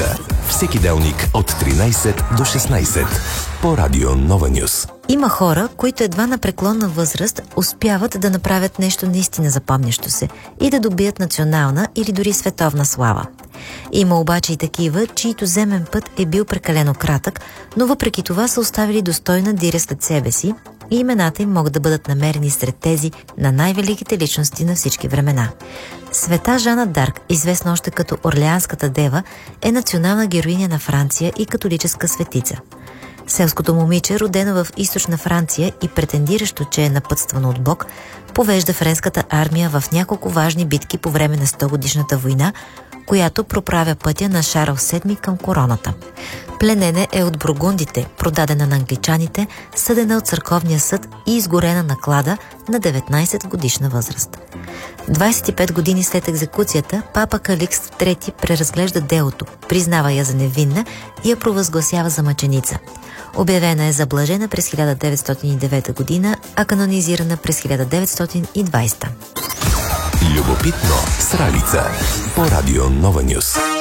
Сралица. Всеки делник от 13 до 16 по Радио Нова Нюс. Има хора, които едва на преклонна възраст успяват да направят нещо наистина запомнящо се и да добият национална или дори световна слава. Има обаче и такива, чието земен път е бил прекалено кратък, но въпреки това са оставили достойна диря след себе си и имената им могат да бъдат намерени сред тези на най-великите личности на всички времена. Света Жана Дарк, известна още като Орлеанската дева, е национална героиня на Франция и католическа светица. Селското момиче, родено в източна Франция и претендиращо, че е напътствано от Бог, повежда френската армия в няколко важни битки по време на 100-годишната война, която проправя пътя на Шарл VII към короната. Пленена е от бургундите, продадена на англичаните, съдена от църковния съд и изгорена на клада на 19-годишна възраст. 25 години след екзекуцията, папа Каликст III преразглежда делото, признава я за невинна и я провъзгласява за мъченица. Обявена е за блажена през 1909 година, а канонизирана през 1920. Любопитно Сралица по Радио Нова Нюс.